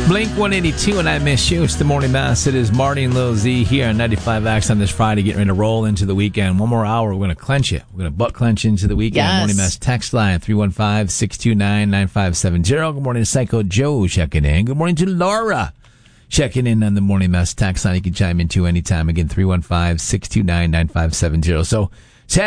Blink 182 and I Miss You. It's the Morning Mass. It is Marty and Lil Z here on 95 X on this Friday, getting ready to roll into the weekend. One more hour, we're going to clench it. We're going to butt clench into the weekend. Yes. Morning Mass text line 315-629-9570. Good morning to Psycho Joe checking in. Good morning to Laura checking in on the Morning Mass text line. You can chime in too anytime. Again, 315-629-9570. So